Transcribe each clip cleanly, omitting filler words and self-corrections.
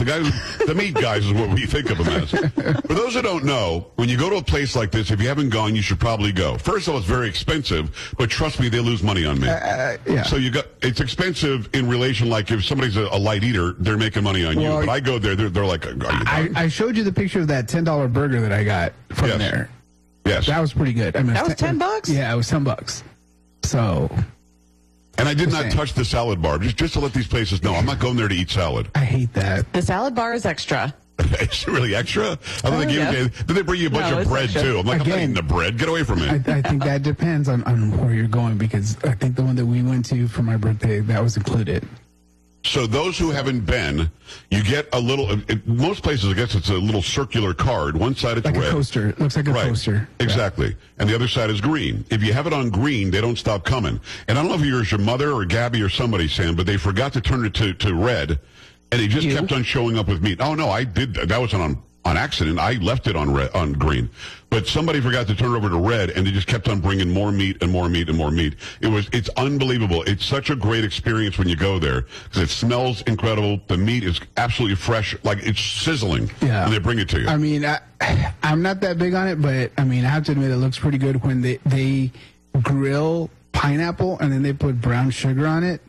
The meat guys is what we think of them as. For those who don't know, when you go to a place like this, if you haven't gone, you should probably go. First of all, it's very expensive, but trust me, they lose money on me. Yeah. So it's expensive in relation, like if somebody's a light eater, they're making money on you. But I go there, they're like, I showed you the picture of that $10 burger that I got from there. Yes. That was pretty good. I mean, that was $10? Yeah, it was $10. So. And I did not touch the salad bar, just to let these places know. I'm not going there to eat salad. I hate that. The salad bar is extra. It's really extra? I thought then they bring you a bunch of bread, too. I'm like, I'm not eating the bread. Get away from me. I think that depends on where you're going, because I think the one that we went to for my birthday, that was included. So those who haven't been, you get a little, most places, I guess it's a little circular card. One side it's like red. A coaster. It looks like a coaster. Exactly. Right. And the other side is green. If you have it on green, they don't stop coming. And I don't know if it was your mother or Gabby or somebody, Sam, but they forgot to turn it to red, and it just kept on showing up with meat. Oh, no, I did. That was on accident. I left it on green. But somebody forgot to turn it over to red, and they just kept on bringing more meat and more meat and more meat. It's unbelievable. It's such a great experience when you go there, because it smells incredible. The meat is absolutely fresh. Like, it's sizzling when they bring it to you. I mean, I'm not that big on it, but, I mean, I have to admit it looks pretty good when they grill pineapple and then they put brown sugar on it.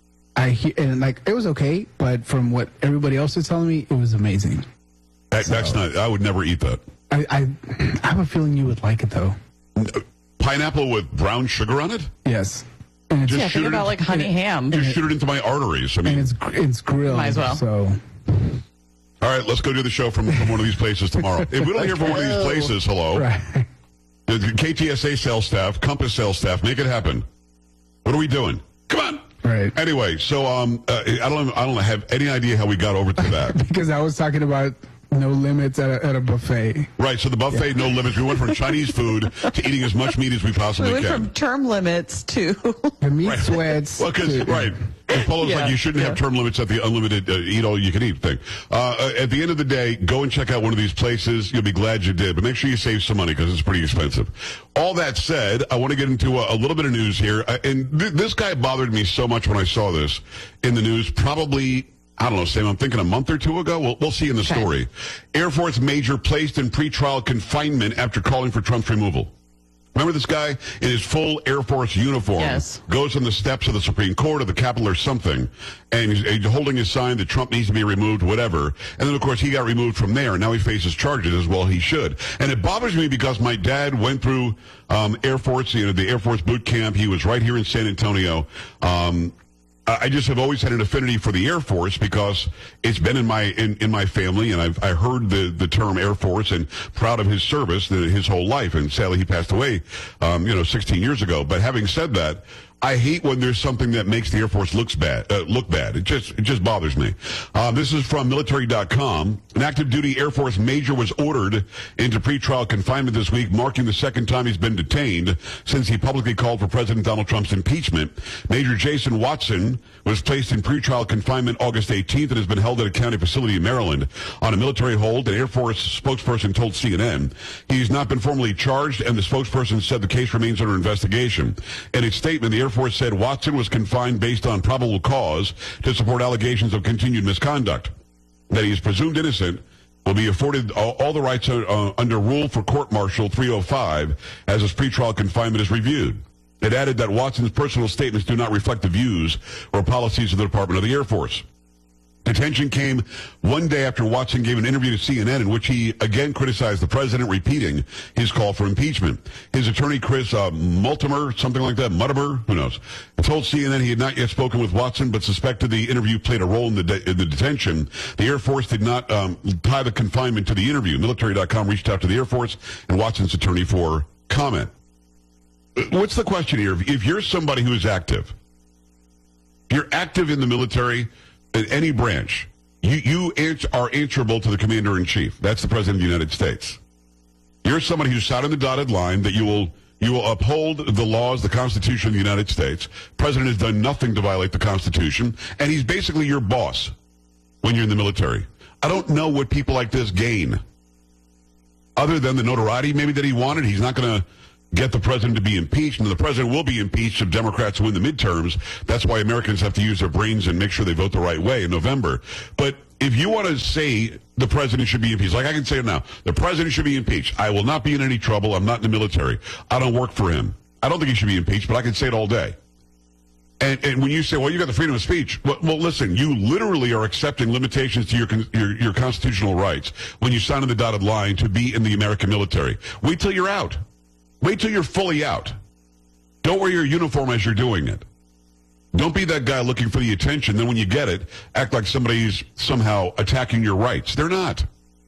It was okay, but from what everybody else is telling me, it was amazing. That's not. I would never eat that. I have a feeling you would like it, though. Pineapple with brown sugar on it? Yes. And think about like honey ham. Just shoot it into my arteries. I mean, and it's grilled. Might as well. So. All right, let's go do the show from one of these places tomorrow. If we don't hear from one of these places, hello. Right. The KTSA sales staff, Compass sales staff, make it happen. What are we doing? Come on. Right. Anyway, so I don't have any idea how we got over to that. Because I was talking about no limits at a buffet. Right, so the buffet, no limits. We went from Chinese food to eating as much meat as we possibly can. We went from term limits to... The meat sweats. Well, because, Polo's like, you shouldn't have term limits at the unlimited eat-all-you-can-eat thing. At the end of the day, go and check out one of these places. You'll be glad you did, but make sure you save some money because it's pretty expensive. All that said, I want to get into a little bit of news here. And this guy bothered me so much when I saw this in the news, probably... I don't know, Sam, I'm thinking a month or two ago. We'll see in the story. Air Force major placed in pretrial confinement after calling for Trump's removal. Remember this guy in his full Air Force uniform goes on the steps of the Supreme Court or the Capitol or something, and he's holding his sign that Trump needs to be removed, whatever. And then, of course, he got removed from there, and now he faces charges as well. He should. And it bothers me because my dad went through Air Force, the Air Force boot camp. He was right here in San Antonio. I just have always had an affinity for the Air Force because it's been in my family, and I heard the term Air Force and proud of his service his whole life. And sadly, he passed away, 16 years ago. But having said that, I hate when there's something that makes the Air Force look bad. It just bothers me. This is from military.com. An active duty Air Force major was ordered into pretrial confinement this week, marking the second time he's been detained since he publicly called for President Donald Trump's impeachment. Major Jason Watson was placed in pretrial confinement August 18th and has been held at a county facility in Maryland on a military hold. An Air Force spokesperson told CNN he's not been formally charged, and the spokesperson said the case remains under investigation. In its statement, the Air Force said Watson was confined based on probable cause to support allegations of continued misconduct. That he is presumed innocent, will be afforded all the rights under Rule for Court-Martial 305 as his pretrial confinement is reviewed. It added that Watson's personal statements do not reflect the views or policies of the Department of the Air Force. Detention came one day after Watson gave an interview to CNN in which he again criticized the president, repeating his call for impeachment. His attorney, Chris Multimer, something like that, Mutimer, who knows, told CNN he had not yet spoken with Watson, but suspected the interview played a role in the detention. The Air Force did not tie the confinement to the interview. Military.com reached out to the Air Force and Watson's attorney for comment. What's the question here? If you're somebody who is active, you're active in the military, in any branch, you are answerable to the commander-in-chief. That's the president of the United States. You're somebody who's sat on the dotted line that you will uphold the laws, the Constitution of the United States. The president has done nothing to violate the Constitution, and he's basically your boss when you're in the military. I don't know what people like this gain. Other than the notoriety maybe that he wanted, he's not going to get the president to be impeached, and the president will be impeached if Democrats win the midterms. That's why Americans have to use their brains and make sure they vote the right way in November. But if you want to say the president should be impeached, like I can say it now, the president should be impeached. I will not be in any trouble. I'm not in the military. I don't work for him. I don't think he should be impeached, but I can say it all day. And when you say, well, you got the freedom of speech, well, listen, you literally are accepting limitations to your constitutional rights when you sign on the dotted line to be in the American military. Wait till you're out. Wait till you're fully out. Don't wear your uniform as you're doing it. Don't be that guy looking for the attention. Then when you get it, act like somebody's somehow attacking your rights. They're not.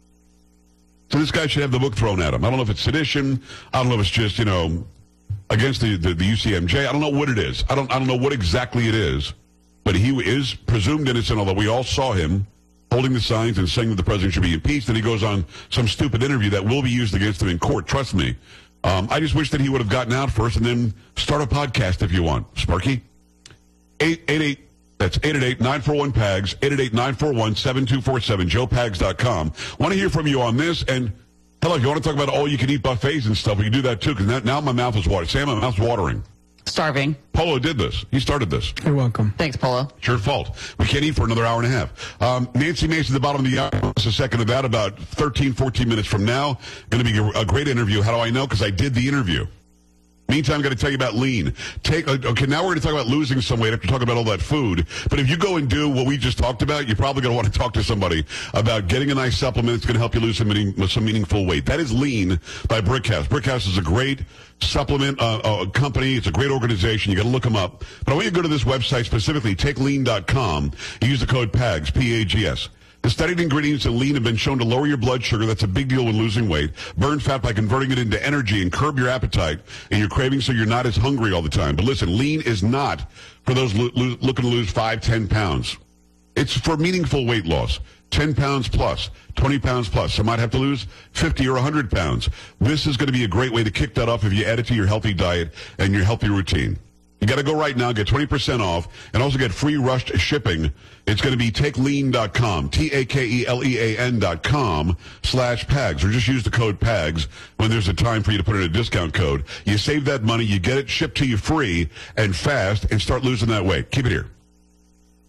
So this guy should have the book thrown at him. I don't know if it's sedition. I don't know if it's just, against the UCMJ. I don't know what it is. I don't know what exactly it is. But he is presumed innocent, although we all saw him holding the signs and saying that the president should be impeached. And he goes on some stupid interview that will be used against him in court. Trust me. I just wish that he would have gotten out first and then start a podcast if you want. Sparky? 888, that's 888-941-PAGS, 888-941-7247, joepags.com. Want to hear from you on this, and hell, if you want to talk about all-you-can-eat buffets and stuff, we can do that too, because now my mouth is watering. Sam, my mouth's watering. Starving. Polo did this. He started this. You're welcome. Thanks, Polo. It's your fault. We can't eat for another hour and a half. Nancy Mace at the bottom of the hour. Just a second of that, about 13, 14 minutes from now. Going to be a great interview. How do I know? Because I did the interview. Meantime, I'm going to tell you about lean. Okay, now we're going to talk about losing some weight after talking about all that food. But if you go and do what we just talked about, you're probably going to want to talk to somebody about getting a nice supplement that's going to help you lose some meaningful weight. That is Lean by Brickhouse. Brickhouse is a great supplement company. It's a great organization. You got to look them up. But I want you to go to this website specifically, takelean.com. You use the code PAGS, P-A-G-S. The studied ingredients in lean have been shown to lower your blood sugar. That's a big deal when losing weight. Burn fat by converting it into energy and curb your appetite and your cravings so you're not as hungry all the time. But listen, lean is not for those looking to lose 5, 10 pounds. It's for meaningful weight loss. 10 pounds plus, 20 pounds plus. Some might have to lose 50 or 100 pounds. This is going to be a great way to kick that off if you add it to your healthy diet and your healthy routine. You got to go right now, get 20% off, and also get free rushed shipping. It's going to be takelean.com, TAKELEAN.com/PAGS, or just use the code PAGS when there's a time for you to put in a discount code. You save that money, you get it shipped to you free and fast, and start losing that weight. Keep it here.